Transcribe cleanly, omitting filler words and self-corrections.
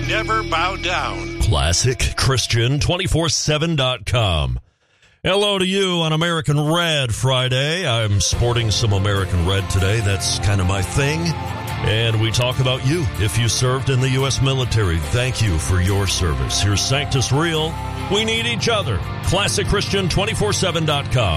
never bow down. ClassicChristian247.com. Hello to you on American Red Friday. I'm sporting some American Red today. That's kind of my thing. And we talk about you if you served in the U.S. military. Thank you for your service. Here's Sanctus Real. We need each other. ClassicChristian247.com.